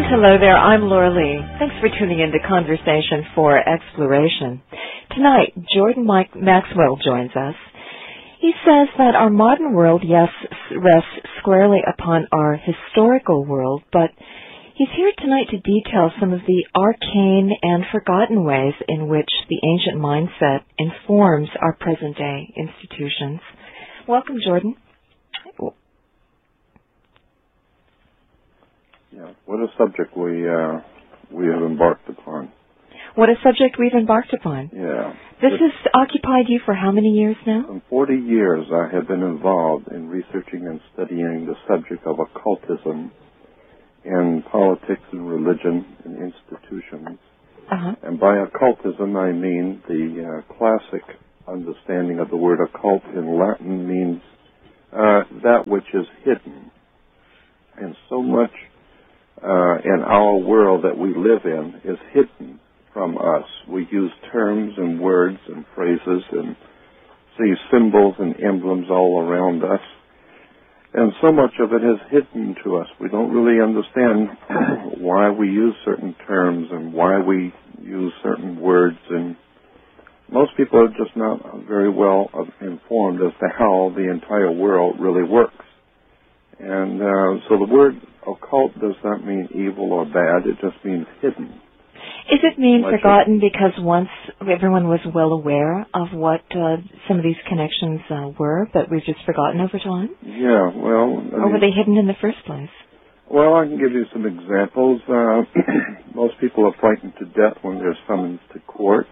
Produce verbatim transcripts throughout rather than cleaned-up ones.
Hello there, I'm Laura Lee. Thanks for tuning in to Conversation for Exploration. Tonight, Jordan Mike Maxwell joins us. He says that our modern world, yes, rests squarely upon our historical world, but he's here tonight to detail some of the arcane and forgotten ways in which the ancient mindset informs our present-day institutions. Welcome, Jordan. Yeah, what a subject we uh, we have embarked upon. What a subject we've embarked upon. Yeah. This has occupied you for how many years now? For forty years I have been involved in researching and studying the subject of occultism in politics and religion and institutions. Uh-huh. And by occultism I mean the uh, classic understanding of the word occult in Latin means uh, that which is hidden. And so much Uh, in our world that we live in is hidden from us. We use terms and words and phrases and see symbols and emblems all around us. And so much of it is hidden to us. We don't really understand why we use certain terms and why we use certain words. And most people are just not very well informed as to how the entire world really works. And uh, so the word occult does not mean evil or bad. It just means hidden. Is it mean Much forgotten because once everyone was well aware of what uh, some of these connections uh, were, but we've just forgotten over time? Yeah, well... I or mean, were they hidden in the first place? Well, I can give you some examples. Uh, most people are frightened to death when they're summoned to court.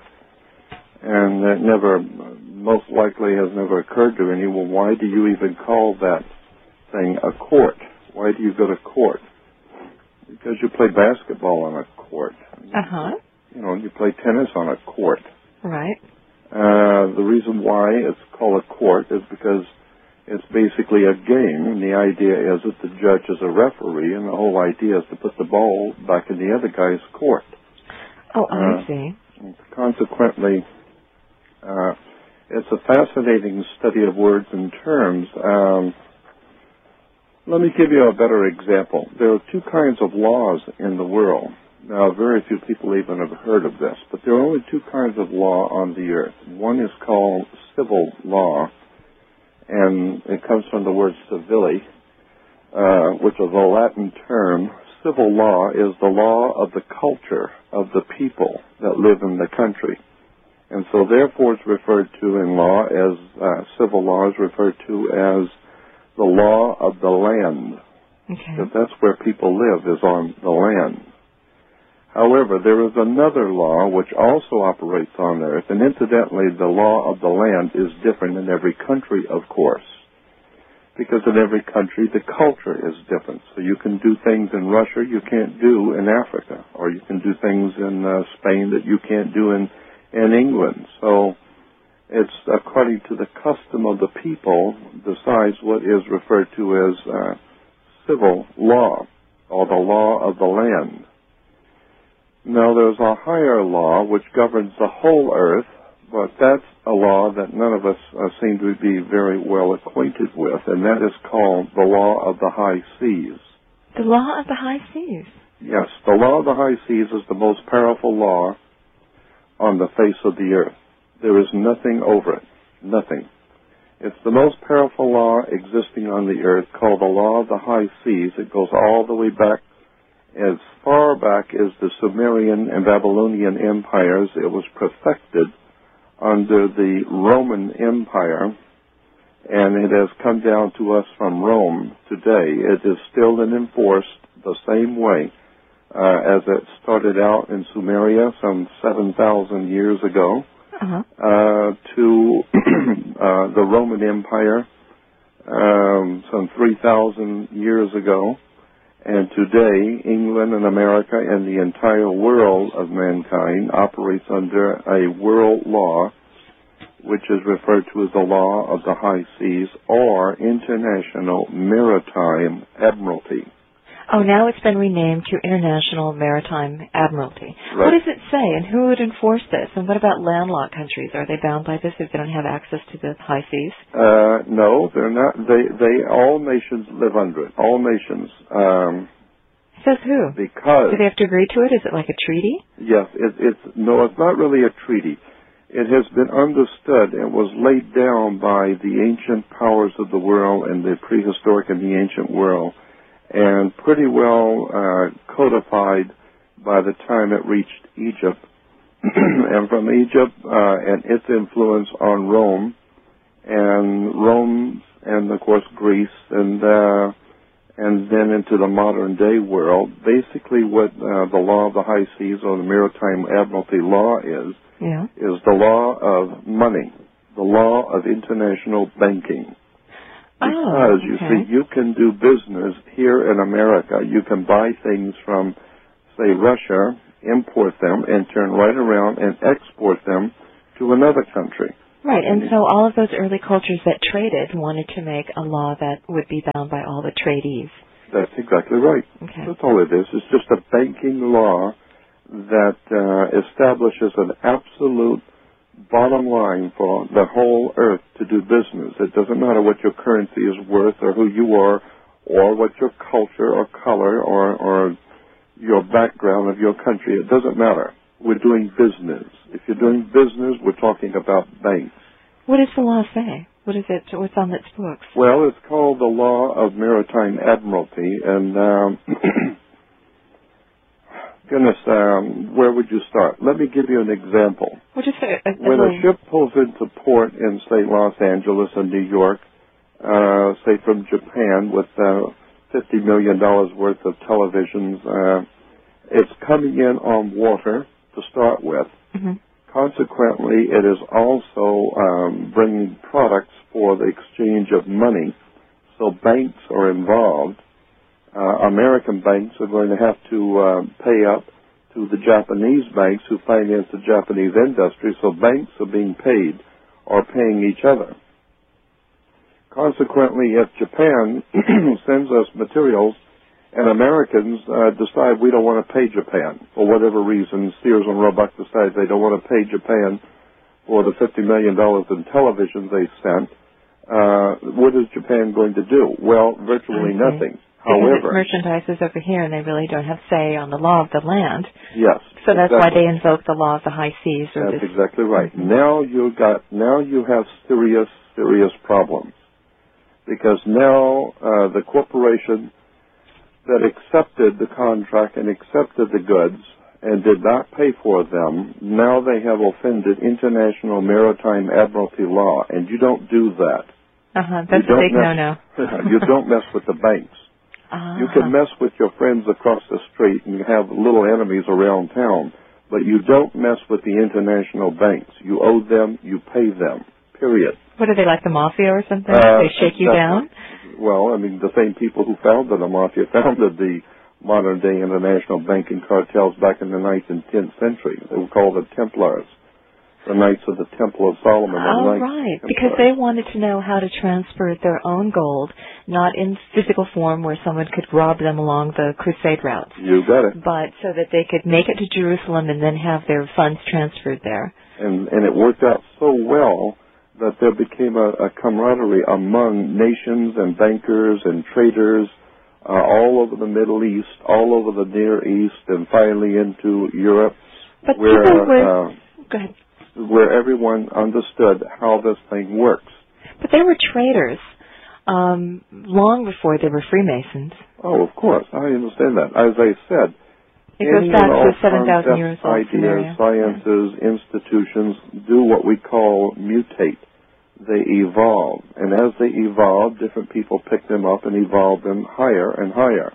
And it never, most likely has never occurred to anyone, why do you even call that thing a court? Why do you go to court? Because you play basketball on a court. Uh-huh. You know, you play tennis on a court. Right. Uh, the reason why it's called a court is because it's basically a game, and the idea is that the judge is a referee, and the whole idea is to put the ball back in the other guy's court. Oh, I uh, see. Consequently, uh, it's a fascinating study of words and terms. Um, Let me give you a better example. There are two kinds of laws in the world. Now, very few people even have heard of this, but there are only two kinds of law on the earth. One is called civil law, and it comes from the word civili, uh, which is a Latin term. Civil law is the law of the culture of the people that live in the country. And so, therefore, it's referred to in law as, uh, civil law is referred to as the law of the land, okay. because that's where people live, is on the land. However, there is another law which also operates on earth, and incidentally, the law of the land is different in every country, of course, because in every country the culture is different. So you can do things in Russia you can't do in Africa, or you can do things in uh, Spain that you can't do in, in England. So it's according to the custom of the people decides what is referred to as uh, civil law, or the law of the land. Now, there's a higher law which governs the whole earth, but that's a law that none of us uh, seem to be very well acquainted with, and that is called the law of the high seas. The law of the high seas? Yes, the law of the high seas is the most powerful law on the face of the earth. There is nothing over it. Nothing. It's the most powerful law existing on the earth, called the law of the high seas. It goes all the way back, as far back as the Sumerian and Babylonian empires. It was perfected under the Roman Empire, and it has come down to us from Rome today. It is still enforced the same way uh, as it started out in Sumeria some seven thousand years ago. Uh-huh. Uh, to uh, the Roman Empire um, some three thousand years ago, and today England and America and the entire world of mankind operates under a world law which is referred to as the law of the high seas or International Maritime Admiralty. Oh, now it's been renamed to International Maritime Admiralty. Right. What does it say, and who would enforce this? And what about landlocked countries? Are they bound by this if they don't have access to the high seas? Uh, no, they're not. They, they, all nations live under it. All nations. Um, So Says who? Because do they have to agree to it? Is it like a treaty? Yes, it, it's no, it's not really a treaty. It has been understood and was laid down by the ancient powers of the world and the prehistoric and the ancient world, and pretty well uh, codified by the time it reached Egypt. And from Egypt uh, and its influence on Rome, and Rome, and of course Greece, and uh, and then into the modern day world. Basically, what uh, the law of the high seas or the maritime admiralty law is yeah. is the law of money, the law of international banking. Because oh, okay. you see, you can do business here in America. You can buy things from, say, Russia, import them, and turn right around and export them to another country. Right, and so all of those early cultures that traded wanted to make a law that would be bound by all the tradees. That's exactly right. Okay. That's all it is. It's just a banking law that uh, establishes an absolute bottom line for the whole earth to do business. It doesn't matter what your currency is worth or who you are or what your culture or color or, or your background of your country. It doesn't matter. We're doing business. If you're doing business, we're talking about banks. What does the law say? What is it? What's on its books? Well, it's called the Law of Maritime Admiralty, and um, goodness, um, where would you start? Let me give you an example. Well, just a, a, when a, a ship pulls into port in, say, Los Angeles and New York, uh, say from Japan, with uh, fifty million dollars worth of televisions, uh, it's coming in on water to start with. Mm-hmm. Consequently, it is also um, bringing products for the exchange of money. So banks are involved. Uh, American banks are going to have to uh, pay up to the Japanese banks who finance the Japanese industry. So banks are being paid or paying each other. Consequently, if Japan sends us materials and Americans uh, decide we don't want to pay Japan for whatever reason, Sears and Roebuck decide they don't want to pay Japan for the fifty million dollars in television they sent, uh, what is Japan going to do? Well, virtually okay. nothing. Because However, it's merchandise is over here and they really don't have say on the law of the land. Yes. So that's exactly. why they invoke the law of the high seas. Or that's this. exactly right. Mm-hmm. Now you got now you have serious, serious problems. Because now uh, the corporation that accepted the contract and accepted the goods and did not pay for them, now they have offended international maritime admiralty law, and you don't do that. Uh-huh, that's a big no-no. You don't mess with the banks. Uh-huh. You can mess with your friends across the street and have little enemies around town, but you don't mess with the international banks. You owe them, you pay them, period. What are they, like the mafia or something? Uh, they shake you down? Well, I mean, the same people who founded the mafia founded the modern-day international banking cartels back in the ninth and tenth century. They were called the Templars, the Knights of the Temple of Solomon. Oh, right, Templars. because they wanted to know how to transfer their own gold, not in physical form where someone could rob them along the crusade routes. You got it. But so that they could make it to Jerusalem and then have their funds transferred there. And, and it worked out so well that there became a, a camaraderie among nations and bankers and traders uh, all over the Middle East, all over the Near East, and finally into Europe, but where people were, uh, go ahead. where everyone understood how this thing works. But they were traders um, long before they were Freemasons. Oh, of course, I understand that. As I said, it goes back to seven thousand years old. Ideas, scenario. sciences, yeah. institutions do what we call mutate. They evolve, and as they evolve, different people pick them up and evolve them higher and higher.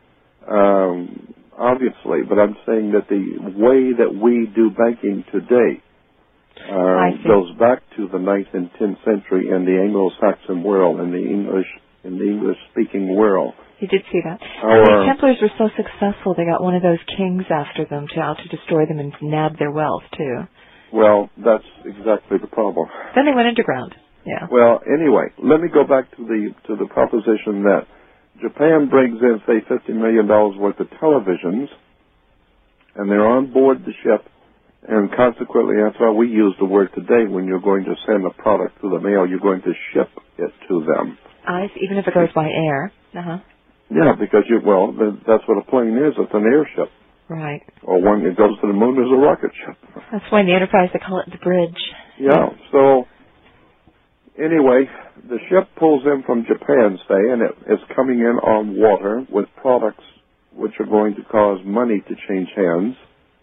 Um, obviously, but I'm saying that the way that we do banking today uh, goes back to the ninth and tenth century in the Anglo-Saxon world, in the English, in the English-speaking world. You did see that. Our, the Templars were so successful, they got one of those kings after them to out to destroy them and nab their wealth too. Well, that's exactly the problem. Then they went underground. Yeah. Well, anyway, let me go back to the to the proposition that Japan brings in, say, fifty million dollars worth of televisions, and they're on board the ship, and consequently, that's why we use the word today. When you're going to send a product to the mail, you're going to ship it to them. I, even if it goes by air. Uh-huh. Yeah, because you, well, that's what a plane is. It's an airship. Right. Or one that goes to the moon is a rocket ship. That's why in the Enterprise they call it the bridge. Yeah, so anyway, the ship pulls in from Japan, say, and it is coming in on water with products which are going to cause money to change hands.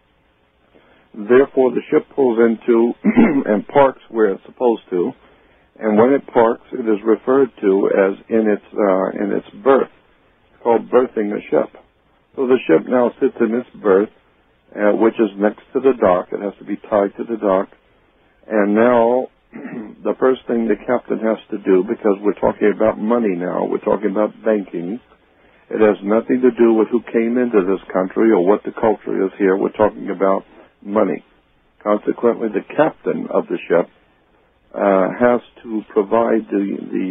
Therefore, the ship pulls into and parks where it's supposed to, and when it parks, it is referred to as in its uh, in its berth. It's called berthing a ship. So the ship now sits in its berth, uh, which is next to the dock. It has to be tied to the dock, and now the first thing the captain has to do, because we're talking about money now, we're talking about banking. It has nothing to do with who came into this country or what the culture is here. We're talking about money. Consequently, the captain of the ship uh, has to provide the the,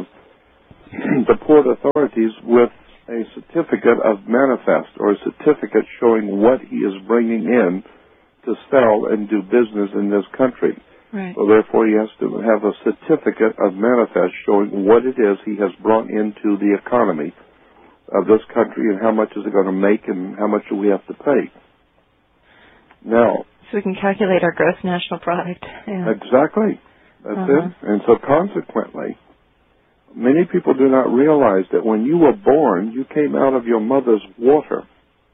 uh, the port authorities with a certificate of manifest, or a certificate showing what he is bringing in to sell and do business in this country. Right. So therefore, he has to have a certificate of manifest showing what it is he has brought into the economy of this country and how much is it going to make and how much do we have to pay. Now, so we can calculate our gross national product. Yeah. Exactly. That's uh-huh. it. And so consequently, many people do not realize that when you were born, you came out of your mother's water.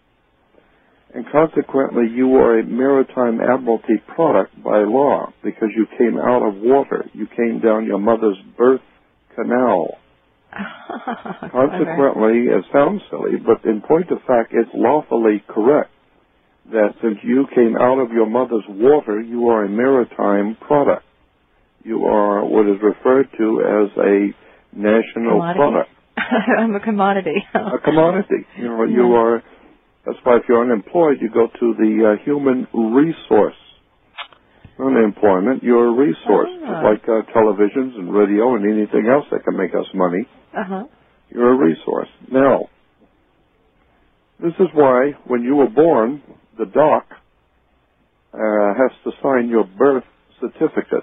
And consequently, you are a maritime admiralty product by law because you came out of water. You came down your mother's birth canal. Consequently, it sounds silly, but in point of fact, it's lawfully correct that since you came out of your mother's water, you are a maritime product. You are what is referred to as a national commodity. product. I'm a commodity. A commodity. You know, yeah. you are. That's why if you're unemployed, you go to the uh, human resource. Unemployment, you're a resource, ah. like uh, televisions and radio and anything else that can make us money. Uh-huh. You're a resource. Now, this is why when you were born, the doc uh, has to sign your birth certificate.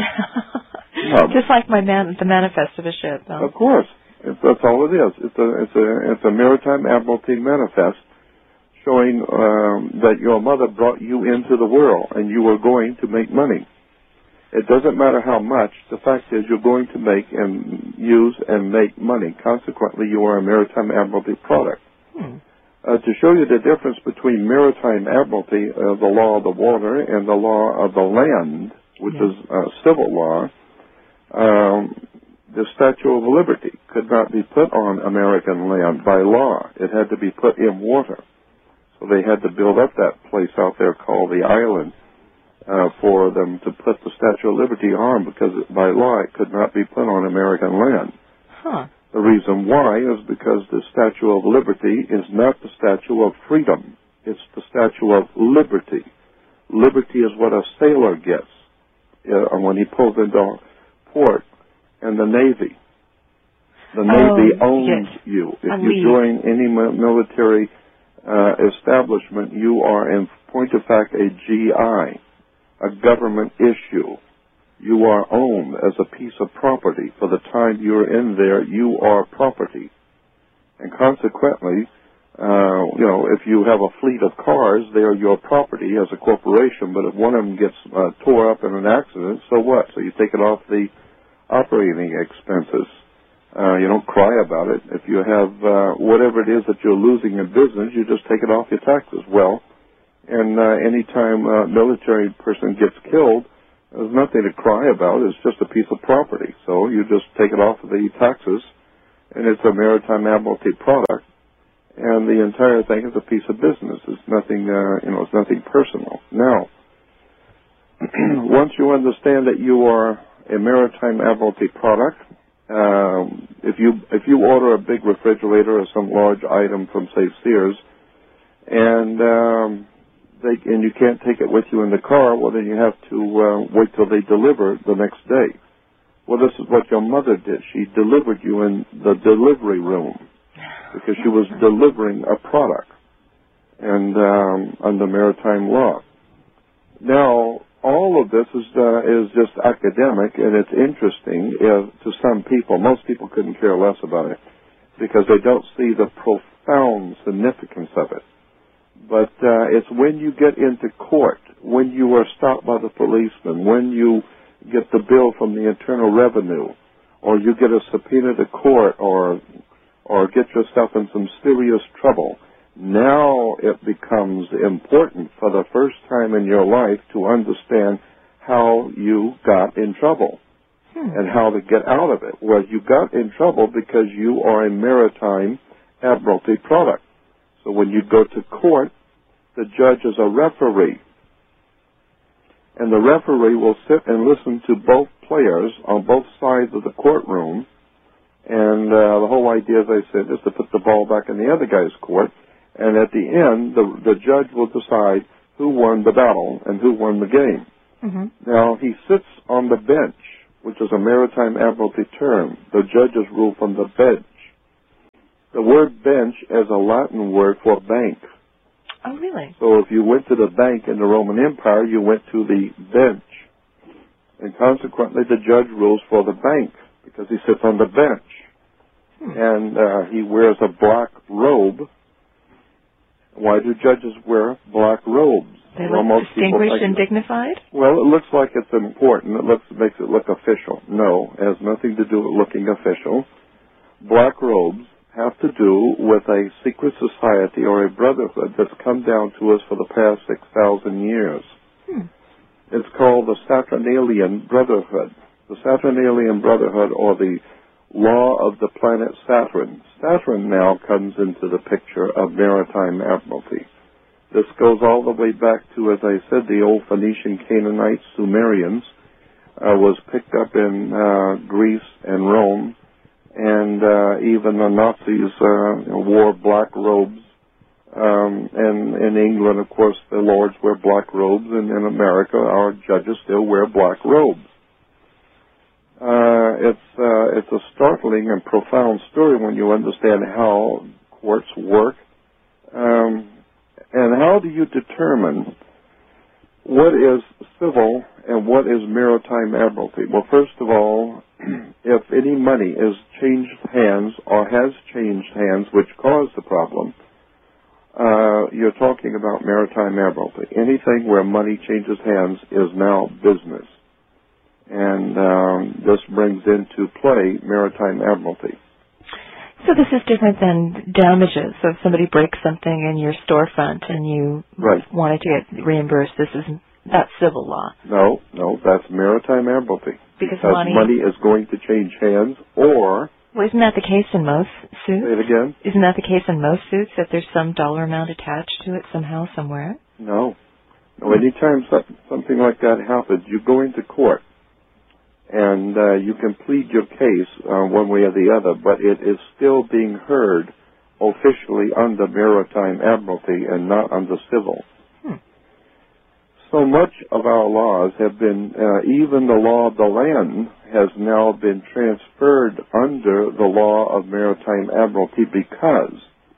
um, Just like my man, the manifest of a ship. Huh? Of course, it's, that's all it is. It's a it's a it's a maritime admiralty manifest showing um, that your mother brought you into the world and you were going to make money. It doesn't matter how much. The fact is you're going to make and use and make money. Consequently, you are a maritime admiralty product. Hmm. Uh, to show you the difference between maritime admiralty, uh, the law of the water, and the law of the land, which yeah. is uh, civil law, um, the Statue of Liberty could not be put on American land by law. It had to be put in water. So they had to build up that place out there called the island uh, for them to put the Statue of Liberty on, because by law it could not be put on American land. Huh. The reason why is because the Statue of Liberty is not the Statue of Freedom. It's the Statue of Liberty. Liberty is what a sailor gets uh, when he pulls into port, and the Navy. The Navy oh, owns yes. you. If A you lead. join any military uh, establishment, you are, in point of fact, a G I, a government issue. You are owned as a piece of property. For the time you're in there, you are property. And consequently, uh, you know, if you have a fleet of cars, they are your property as a corporation, but if one of them gets uh, tore up in an accident, so what? So you take it off the operating expenses. Uh, you don't cry about it. If you have uh, whatever it is that you're losing in business, you just take it off your taxes. Well, and uh, any time a military person gets killed, there's nothing to cry about. It's just a piece of property. So you just take it off of the taxes, and it's a maritime admiralty product. And the entire thing is a piece of business. It's nothing, uh, you know, it's nothing personal. Now, once you understand that you are a maritime admiralty product, um, if you if you order a big refrigerator or some large item from, say, Sears, and um, they and you can't take it with you in the car, well, then you have to uh, wait till they deliver the next day. Well, this is what your mother did. She delivered you in the delivery room because she was delivering a product, and um, under maritime law. Now, all of this is uh, is just academic, and it's interesting uh, to some people. Most people couldn't care less about it. because they don't see the profound significance of it. But uh, it's when you get into court, when you are stopped by the policeman, when you get the bill from the Internal Revenue, or you get a subpoena to court, or or get yourself in some serious trouble, now it becomes important for the first time in your life to understand how you got in trouble hmm. and how to get out of it. Well, you got in trouble because you are a maritime admiralty product. So when you go to court, the judge is a referee. And the referee will sit and listen to both players on both sides of the courtroom. And uh, the whole idea, as I said, is to put the ball back in the other guy's court. And at the end, the, the judge will decide who won the battle and who won the game. Mm-hmm. Now, he sits on the bench, which is a maritime admiralty term. The judges rule from the bench. The word bench is a Latin word for bank. Oh, really? So if you went to the bank in the Roman Empire, you went to the bench. And consequently, the judge rules for the bank because he sits on the bench. Hmm. And uh, he wears a black robe. Why do judges wear black robes? They look well, distinguished and dignified? Well, it looks like it's important. It looks makes it look official. No, it has nothing to do with looking official. Black robes have to do with a secret society or a brotherhood that's come down to us for the past six thousand years. Hmm. It's called the Saturnalian Brotherhood. The Saturnalian Brotherhood, or the law of the planet Saturn. Saturn now comes into the picture of maritime admiralty. This goes all the way back to, as I said, the old Phoenician, Canaanites, Sumerians, uh, was picked up in uh, Greece and Rome, and uh, even the Nazis uh, wore black robes. Um, and in England, of course, the lords wear black robes, and in America, our judges still wear black robes. Uh, it's uh, it's a startling and profound story when you understand how courts work. Um, and how do you determine what is civil and what is maritime admiralty? Well, first of all, if any money is changed hands or has changed hands, which caused the problem, uh, you're talking about maritime admiralty. Anything where money changes hands is now business. And um, this brings into play maritime admiralty. So this is different than damages. So if somebody breaks something in your storefront and you right. wanted to get reimbursed, this is that's civil law. No, no, that's maritime admiralty. Because, because money, money is going to change hands, or... Well, isn't that the case in most suits? Say it again? Isn't that the case in most suits, that there's some dollar amount attached to it somehow, somewhere? No. No, anytime something like that happens, you go into court. And uh, you can plead your case uh, one way or the other, but it is still being heard officially under maritime admiralty and not under civil. Hmm. So much of our laws have been, uh, even the law of the land has now been transferred under the law of maritime admiralty because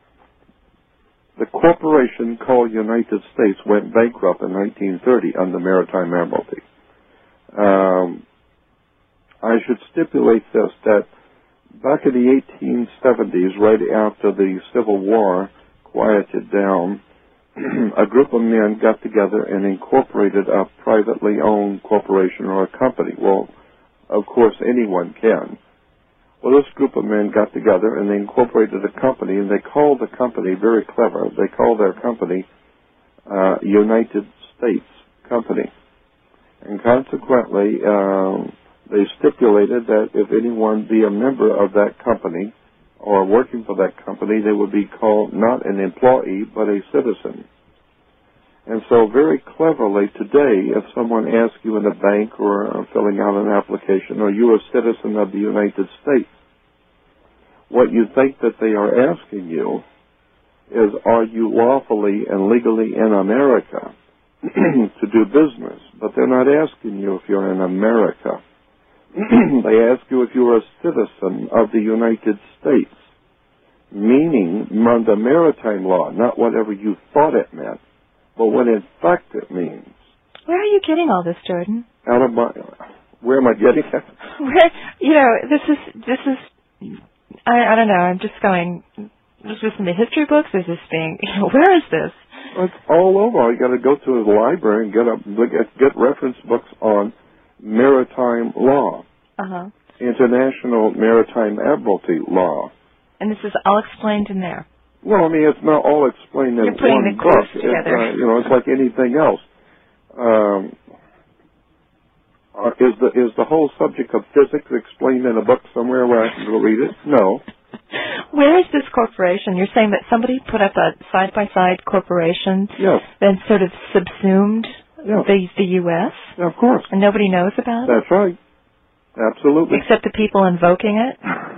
the corporation called United States went bankrupt in nineteen thirty under maritime admiralty. Um, I should stipulate this, that back in the eighteen seventies, right after the Civil War quieted down, a group of men got together and incorporated a privately owned corporation or a company. Well, of course, anyone can. Well, this group of men got together and they incorporated a company, and they called the company, very clever, they called their company uh, United States Company. And consequently, uh, they stipulated that if anyone be a member of that company or working for that company, they would be called not an employee but a citizen. And so very cleverly today, if someone asks you in a bank or uh, filling out an application, are you a citizen of the United States? What you think that they are asking you is, are you lawfully and legally in America to do business? But they're not asking you if you're in America. They ask you if you're a citizen of the United States, meaning under maritime law, not whatever you thought it meant, but what in fact it means. Where are you getting all this, Jordan? Out of my, where am I getting it? Where, you know, this is this is I, I don't know. I'm just going, is this in the history books? Is this being, you know, where is this? It's all over. You got to go to the library and get a, get, get reference books on maritime law, uh-huh. international maritime admiralty law. And this is all explained in there. Well, I mean, it's not all explained in You're putting one the book. clues together. It's, uh, you know, it's like anything else. Um, uh, is the is the whole subject of physics explained in a book somewhere where I can go read it? No. Where is this corporation? You're saying that somebody put up a side-by-side corporation, yes, then sort of subsumed yes. the the U S? Yeah, of course. And nobody knows about it? That's right. Absolutely. Except the people invoking it?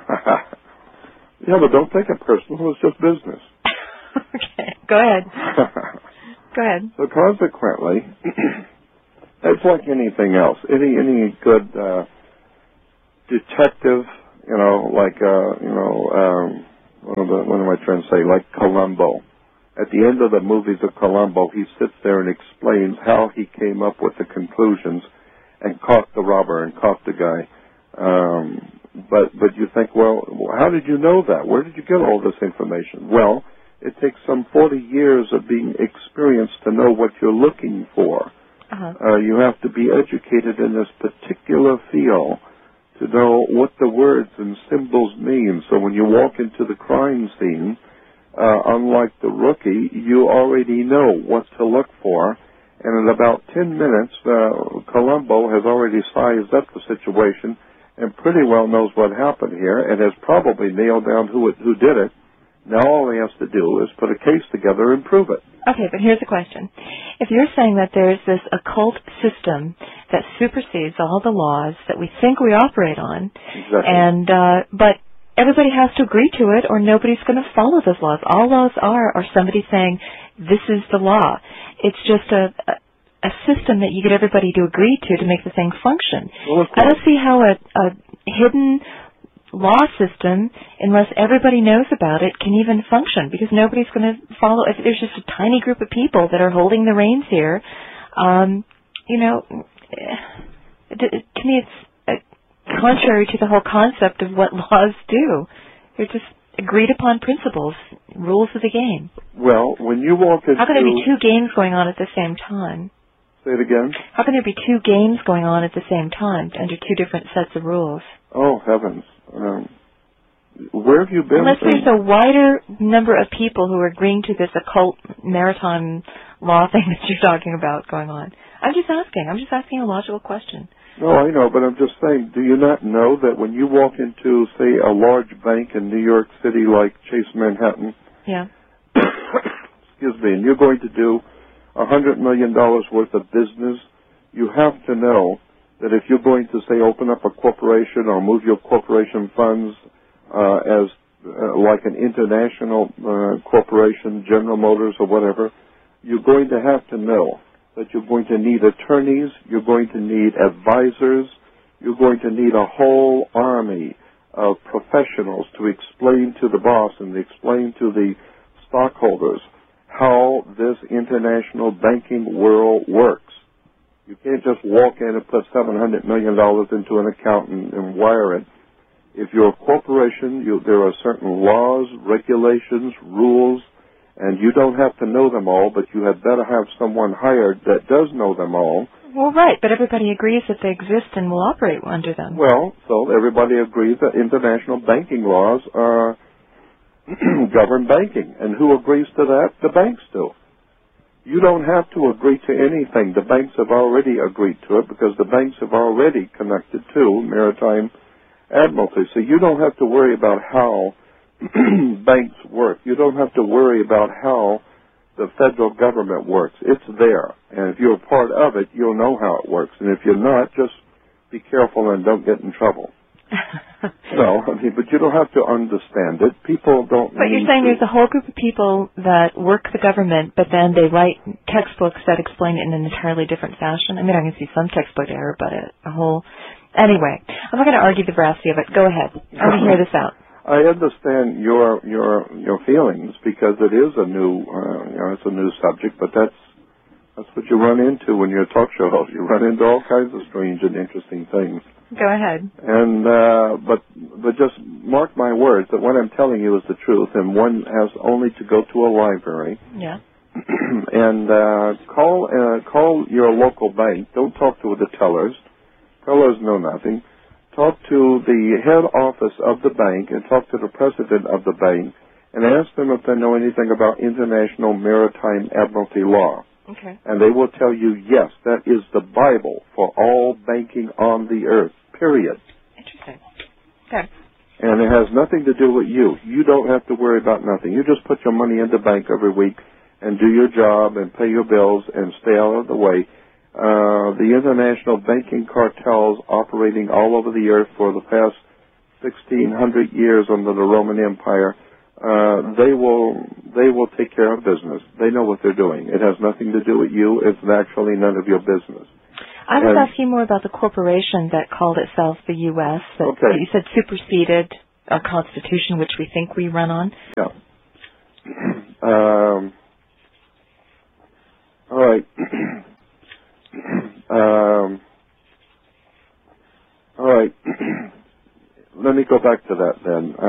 Yeah, but don't take it personal. It's just business. Okay, go ahead. Go ahead. So consequently, it's like anything else. Any any good uh, detective, you know, like uh, you know, um, what, am I, what am I trying to say? Like Columbo. At the end of the movies of Columbo, he sits there and explains how he came up with the conclusions and caught the robber and caught the guy. Um, but but you think, well, how did you know that? Where did you get all this information? Well, it takes some forty years of being experienced to know what you're looking for. Uh-huh. Uh, you have to be educated in this particular field to know what the words and symbols mean. So when you walk into the crime scene, uh, unlike the rookie, you already know what to look for. And in about ten minutes, uh, Columbo has already sized up the situation and pretty well knows what happened here and has probably nailed down who it, who did it. Now all he has to do is put a case together and prove it. Okay, but here's the question. If you're saying that there's this occult system that supersedes all the laws that we think we operate on, exactly. and uh, but everybody has to agree to it or nobody's going to follow those laws. All laws are are somebody saying, this is the law. It's just a, a, a system that you get everybody to agree to to make the thing function. Well, I don't see how a, a hidden law system, unless everybody knows about it, can even function, because nobody's going to follow. If there's just a tiny group of people that are holding the reins here, um, you know, to me it's contrary to the whole concept of what laws do. They're just agreed upon principles, rules of the game. Well, when you walk into... How can there be two games going on at the same time? Say it again? How can there be two games going on at the same time under two different sets of rules? Oh, heavens. Um, where have you been? Unless there's a wider number of people who are agreeing to this occult maritime law thing that you're talking about going on. I'm just asking. I'm just asking a logical question. No, I know, but I'm just saying, do you not know that when you walk into, say, a large bank in New York City like Chase Manhattan, yeah, excuse me, and you're going to do a hundred million dollars worth of business, you have to know that if you're going to, say, open up a corporation or move your corporation funds uh, as uh, like an international uh, corporation, General Motors or whatever, you're going to have to know that you're going to need attorneys, you're going to need advisors, you're going to need a whole army of professionals to explain to the boss and explain to the stockholders how this international banking world works. You can't just walk in and put seven hundred million dollars into an account and, and wire it. If you're a corporation, you, there are certain laws, regulations, rules, and you don't have to know them all, but you had better have someone hired that does know them all. Well, right, but everybody agrees that they exist and will operate under them. Well, so everybody agrees that international banking laws are govern banking. And who agrees to that? The banks do. You don't have to agree to anything. The banks have already agreed to it because the banks have already connected to maritime admiralty. So you don't have to worry about how banks work. You don't have to worry about how the federal government works. It's there. And if you're a part of it, you'll know how it works. And if you're not, just be careful and don't get in trouble. No, I mean, but you don't have to understand it. People don't But you're saying to. There's a whole group of people that work the government, but then they write textbooks that explain it in an entirely different fashion. I mean, I can see some textbook error, but a, a whole... Anyway, I'm not going to argue the veracity of it. Go ahead. I want to hear this out. I understand your your your feelings because it is a new uh, you know it's a new subject, but that's That's what you run into when you're a talk show host. You run into all kinds of strange and interesting things. Go ahead. And uh, but but just mark my words that what I'm telling you is the truth, and one has only to go to a library. Yeah. and uh, call uh, call your local bank. Don't talk to the tellers. Tellers know nothing. Talk to the head office of the bank and talk to the president of the bank and ask them if they know anything about international maritime admiralty law. Okay. And they will tell you, yes, that is the Bible for all banking on the earth, period. Interesting. Okay. And it has nothing to do with you. You don't have to worry about nothing. You just put your money in the bank every week and do your job and pay your bills and stay out of the way. Uh, the international banking cartels operating all over the earth for the past sixteen hundred years under the Roman Empire, uh, they will they will take care of business. They know what they're doing. It has nothing to do with you. It's actually none of your business. I was and, asking more about the corporation that called itself the U S that, okay. that you said superseded our Constitution, which we think we run on. Yeah. Um, all right. um, all right. Let me go back to that then.